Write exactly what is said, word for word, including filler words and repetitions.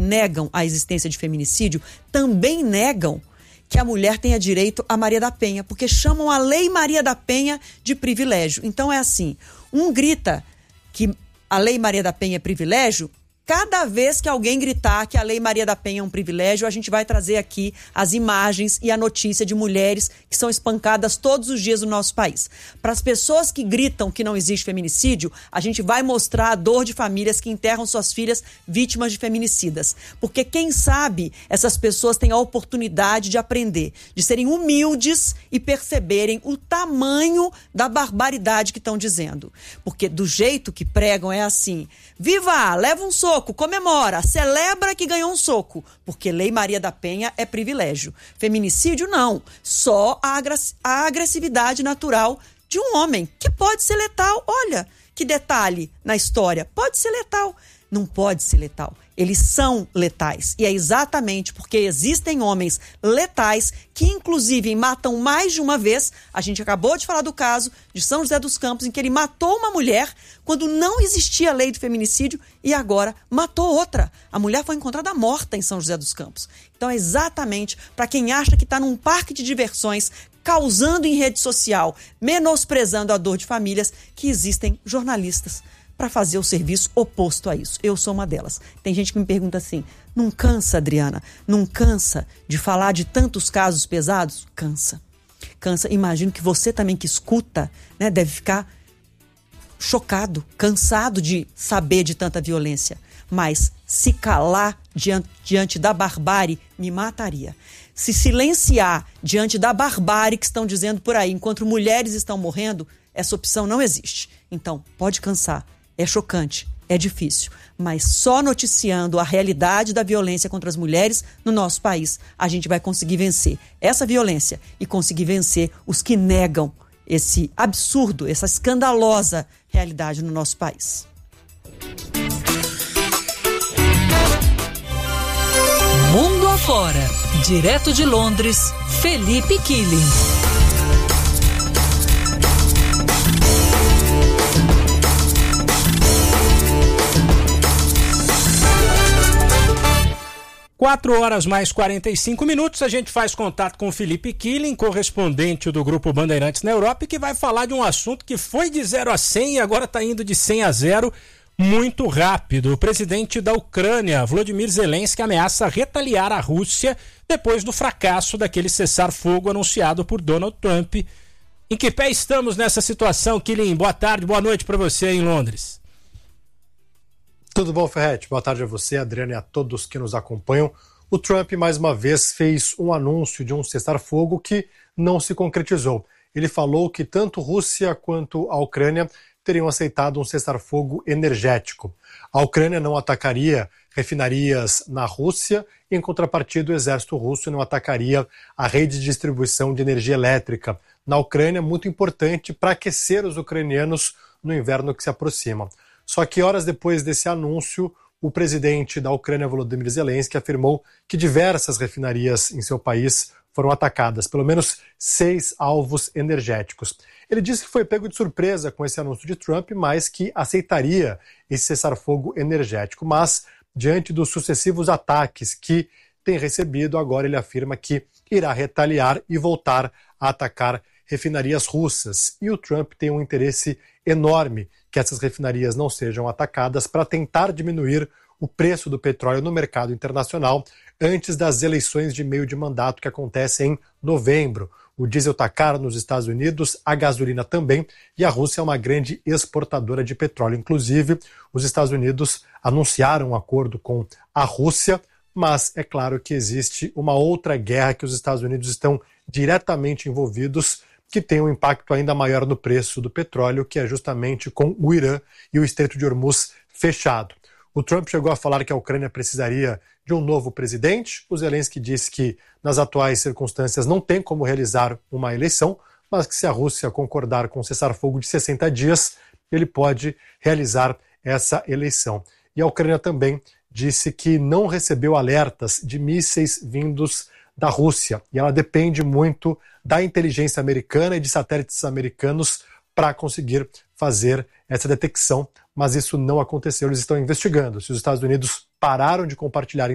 negam a existência de feminicídio também negam que a mulher tenha direito a Maria da Penha, porque chamam a Lei Maria da Penha de privilégio. Então é assim, um grita que a Lei Maria da Penha é privilégio. Cada vez que alguém gritar que a Lei Maria da Penha é um privilégio, a gente vai trazer aqui as imagens e a notícia de mulheres que são espancadas todos os dias no nosso país. Para as pessoas que gritam que não existe feminicídio, a gente vai mostrar a dor de famílias que enterram suas filhas vítimas de feminicidas. Porque quem sabe essas pessoas têm a oportunidade de aprender, de serem humildes e perceberem o tamanho da barbaridade que estão dizendo. Porque do jeito que pregam é assim: viva, leva um soco, comemora, celebra que ganhou um soco, porque Lei Maria da Penha é privilégio. Feminicídio, não. Só a, agress- a agressividade natural de um homem, que pode ser letal. Olha, que detalhe na história. Pode ser letal. Não pode ser letal. Eles são letais. E é exatamente porque existem homens letais que, inclusive, matam mais de uma vez. A gente acabou de falar do caso de São José dos Campos, em que ele matou uma mulher quando não existia lei de feminicídio e agora matou outra. A mulher foi encontrada morta em São José dos Campos. Então é exatamente para quem acha que está num parque de diversões, causando em rede social, menosprezando a dor de famílias, que existem jornalistas para fazer o serviço oposto a isso. Eu sou uma delas. Tem gente que me pergunta assim: não cansa, Adriana? Não cansa de falar de tantos casos pesados? Cansa. Cansa. Imagino que você também que escuta, né, deve ficar chocado, cansado de saber de tanta violência. Mas se calar diante, diante da barbárie me mataria. Se silenciar diante da barbárie que estão dizendo por aí, enquanto mulheres estão morrendo, essa opção não existe. Então, pode cansar. É chocante, é difícil, mas só noticiando a realidade da violência contra as mulheres no nosso país, a gente vai conseguir vencer essa violência e conseguir vencer os que negam esse absurdo, essa escandalosa realidade no nosso país. Mundo afora, direto de Londres, Felipe Killing. Quatro horas mais quarenta e cinco minutos, a gente faz contato com o Felipe Killing, correspondente do Grupo Bandeirantes na Europa, e que vai falar de um assunto que foi de zero a cem e agora está indo de cem a zero muito rápido. O presidente da Ucrânia, Volodymyr Zelensky, ameaça retaliar a Rússia depois do fracasso daquele cessar-fogo anunciado por Donald Trump. Em que pé estamos nessa situação, Killing? Boa tarde, boa noite para você em Londres. Tudo bom, Ferretti? Boa tarde a você, Adriana, e a todos que nos acompanham. O Trump, mais uma vez, fez um anúncio de um cessar-fogo que não se concretizou. Ele falou que tanto Rússia quanto a Ucrânia teriam aceitado um cessar-fogo energético. A Ucrânia não atacaria refinarias na Rússia, e, em contrapartida, o exército russo não atacaria a rede de distribuição de energia elétrica na Ucrânia, muito importante para aquecer os ucranianos no inverno que se aproxima. Só que horas depois desse anúncio, o presidente da Ucrânia, Volodymyr Zelensky, afirmou que diversas refinarias em seu país foram atacadas, pelo menos seis alvos energéticos. Ele disse que foi pego de surpresa com esse anúncio de Trump, mas que aceitaria esse cessar-fogo energético. Mas, diante dos sucessivos ataques que tem recebido, agora ele afirma que irá retaliar e voltar a atacar refinarias russas. E o Trump tem um interesse enorme que essas refinarias não sejam atacadas para tentar diminuir o preço do petróleo no mercado internacional antes das eleições de meio de mandato que acontecem em novembro. O diesel está caro nos Estados Unidos, a gasolina também, e a Rússia é uma grande exportadora de petróleo. Inclusive, os Estados Unidos anunciaram um acordo com a Rússia, mas é claro que existe uma outra guerra que os Estados Unidos estão diretamente envolvidos, que tem um impacto ainda maior no preço do petróleo, que é justamente com o Irã e o Estreito de Hormuz fechado. O Trump chegou a falar que a Ucrânia precisaria de um novo presidente. O Zelensky disse que, nas atuais circunstâncias, não tem como realizar uma eleição, mas que se a Rússia concordar com um cessar-fogo de sessenta dias, ele pode realizar essa eleição. E a Ucrânia também disse que não recebeu alertas de mísseis vindos da Rússia, e ela depende muito da inteligência americana e de satélites americanos para conseguir fazer essa detecção, mas isso não aconteceu. Eles estão investigando se os Estados Unidos pararam de compartilhar